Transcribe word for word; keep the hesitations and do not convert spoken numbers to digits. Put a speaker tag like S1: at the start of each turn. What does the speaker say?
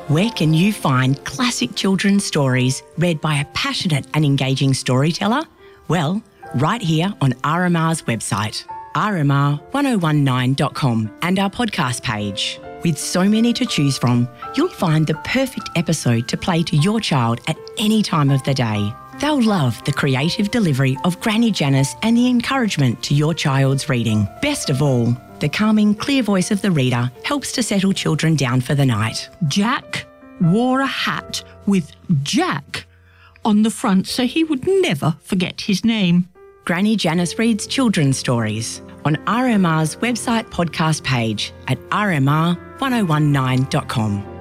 S1: Where can you find classic children's stories read by a passionate and engaging storyteller? Well, right here on R M R's website, r m r one oh one nine dot com, and our podcast page. With so many to choose from, you'll find the perfect episode to play to your child at any time of the day. They'll love the creative delivery of Granny Janice and the encouragement to your child's reading. Best of all, the calming, clear voice of the reader helps to settle children down for the night.
S2: Jack wore a hat with Jack on the front so he would never forget his name.
S1: Granny Janice reads children's stories on R M R's website podcast page at r m r one oh one nine dot com.